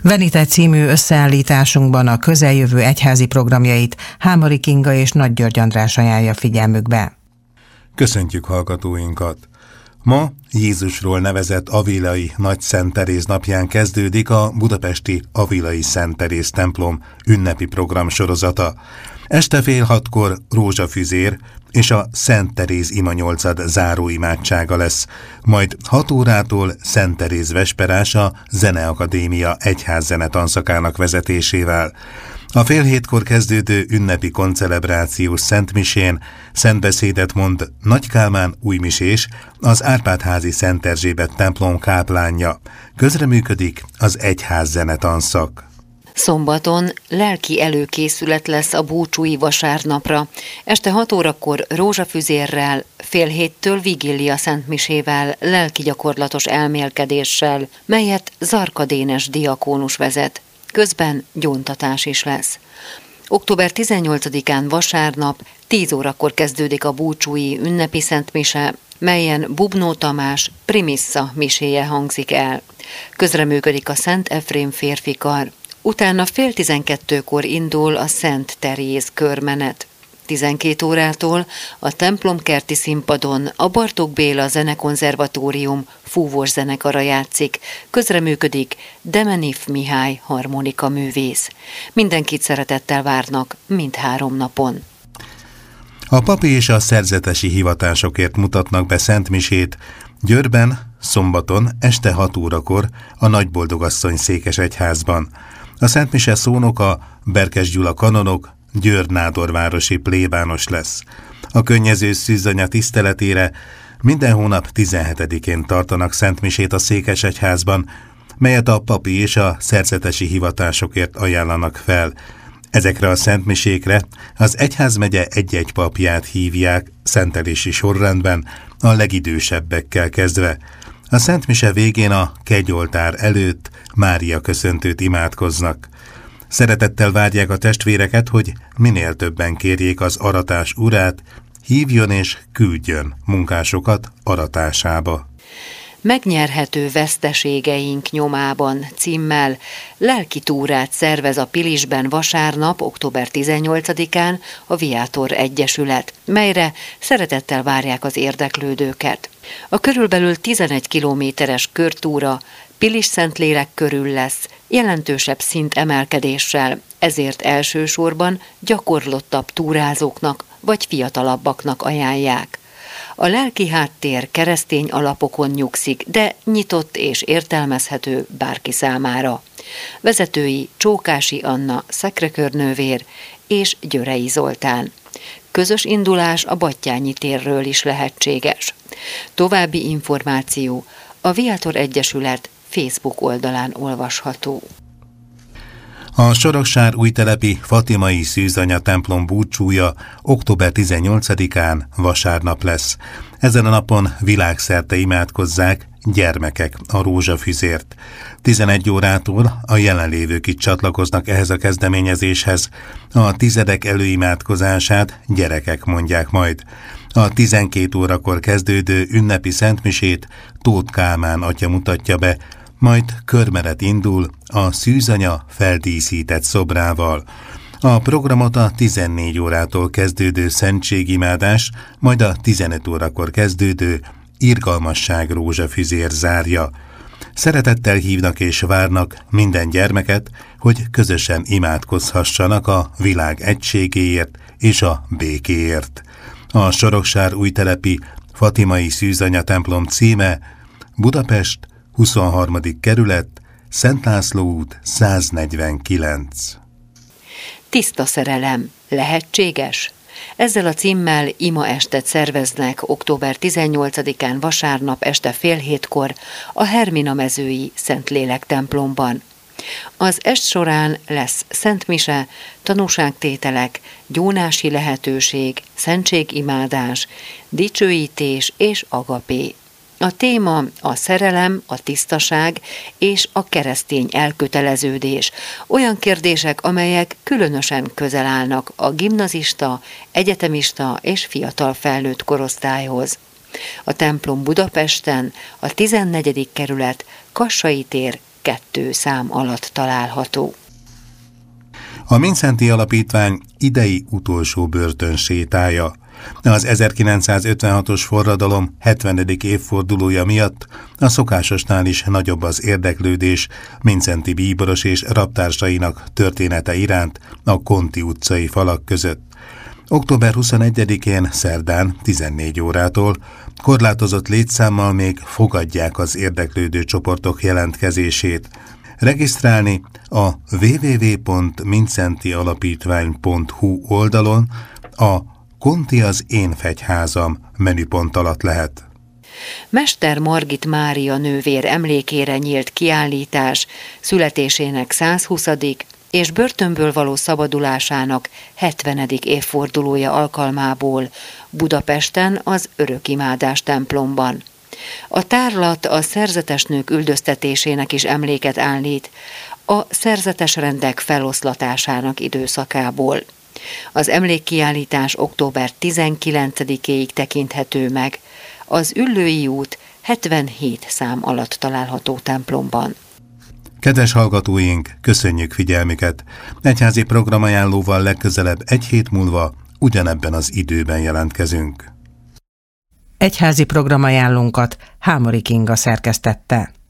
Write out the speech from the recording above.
Venite című összeállításunkban a közeljövő egyházi programjait Hámori Kinga és Nagy György András ajánlja figyelmükbe. Köszöntjük hallgatóinkat! Ma Jézusról nevezett avilai Nagy Szent Teréz napján kezdődik a budapesti Avilai Szent Teréz templom ünnepi program sorozata. Este fél 6-kor rózsafüzér és a Szent Teréz imanyolcad záróimádsága lesz, majd 6 órától Szent Teréz vesperás a Zeneakadémia egyházzene tanszakának vezetésével. A fél 7-kor kezdődő ünnepi koncelebrációs szentmisén szentbeszédet mond Nagy Kálmán újmisés, az Árpád-házi Szent Erzsébet templom káplánja. Közreműködik az egyházzene tanszak. Szombaton lelki előkészület lesz a búcsúi vasárnapra. Este 6 órakor rózsafüzérrel, fél 7-től vigília szentmisével, lelki gyakorlatos elmélkedéssel, melyet Zarka Dénes diakónus vezet. Közben gyóntatás is lesz. Október 18-án vasárnap 10 órakor kezdődik a búcsúi ünnepi szentmise, melyen Bubnó Tamás primissza miséje hangzik el. Közreműködik a Szent Efrém férfikar. Utána fél 12-kor indul a Szent Teréz körmenet. 12 órától a templomkerti színpadon a Bartók Béla Zenekonzervatórium fúvós zenekara játszik. Közreműködik Demenif Mihály harmonika művész. Mindenkit szeretettel várnak mindhárom napon. A papi és a szerzetesi hivatásokért mutatnak be szentmisét Győrben, szombaton este 6 órakor a Nagyboldogasszony székesegyházban. A szentmise szónoka Berkes Gyula kanonok, Győr nádorvárosi plébános lesz. A könnyező szűzanya tiszteletére minden hónap 17-én tartanak szentmisét a székesegyházban, melyet a papi és a szerzetesi hivatásokért ajánlanak fel. Ezekre a szentmisékre az egyházmegye egy-egy papját hívják szentelési sorrendben, a legidősebbekkel kezdve. A szentmise végén a kegyoltár előtt Mária köszöntőt imádkoznak. Szeretettel várják a testvéreket, hogy minél többen kérjék az aratás urát, hívjon és küldjön munkásokat aratásába. Megnyerhető veszteségeink nyomában címmel lelki túrát szervez a Pilisben vasárnap, október 18-án a Viátor Egyesület, melyre szeretettel várják az érdeklődőket. A körülbelül 11 kilométeres körtúra Pilis-Szentlélek körül lesz, jelentősebb szintemelkedéssel, ezért elsősorban gyakorlottabb túrázóknak vagy fiatalabbaknak ajánlják. A lelki háttér keresztény alapokon nyugszik, de nyitott és értelmezhető bárki számára. Vezetői Csókási Anna szekrekőrnővér és Györei Zoltán. Közös indulás a Battyányi térről is lehetséges. További információ a Viátor Egyesület Facebook oldalán olvasható. A Soroksáróújtelepi Fatimai Szűzanya templom búcsúja október 18-án vasárnap lesz. Ezen a napon világszerte imádkozzák gyermekek a rózsafüzért. 11 órától a jelenlévők itt csatlakoznak ehhez a kezdeményezéshez. A tizedek előimádkozását gyerekek mondják majd. A 12 órakor kezdődő ünnepi szentmisét Tóth Kálmán atya mutatja be, majd körmeret indul a szűzanya feldíszített szobrával. A programot a 14 órától kezdődő szentségimádás, majd a 15 órakor kezdődő irgalmasság rózsafüzér zárja. Szeretettel hívnak és várnak minden gyermeket, hogy közösen imádkozhassanak a világ egységéért és a békéért. A Soroksáróújtelepi Fatimai Szűzanya templom címe Budapest, 23. kerület, Szent László út 149. Tiszta szerelem lehetséges? Ezzel a címmel imaestet szerveznek október 18-án vasárnap este fél 7-kor a Hermina mezői Szentlélek templomban. Az est során lesz szentmise, tanúságtételek, gyónási lehetőség, szentségimádás, dicsőítés és agapé. A téma a szerelem, a tisztaság és a keresztény elköteleződés. Olyan kérdések, amelyek különösen közel állnak a gimnazista, egyetemista és fiatal felnőtt korosztályhoz. A templom Budapesten, a 14. kerület, Kassai tér 2 szám alatt található. A Mindszenty Alapítvány idei utolsó börtönsétája. Az 1956-os forradalom 70. évfordulója miatt a szokásosnál is nagyobb az érdeklődés Mindszenty bíboros és rabtársainak története iránt a Konti utcai falak között. Október 21-én szerdán 14 órától korlátozott létszámmal még fogadják az érdeklődő csoportok jelentkezését. Regisztrálni a www.mindszentyalapítvány.hu oldalon a Konti az én fegyházam menüpont alatt lehet. Mester Margit Mária nővér emlékére nyílt kiállítás születésének 120. és börtönből való szabadulásának 70. évfordulója alkalmából Budapesten az Örökimádás templomban. A tárlat a szerzetes nők üldöztetésének is emléket állít a szerzetes rendek feloszlatásának időszakából. Az emlékkiállítás október 19-éig tekinthető meg az Üllői út 77 szám alatt található templomban. Kedves hallgatóink, köszönjük figyelmüket! Egyházi programajánlóval legközelebb egy hét múlva ugyanebben az időben jelentkezünk. Egyházi programajánlónkat Hámori Kinga szerkesztette.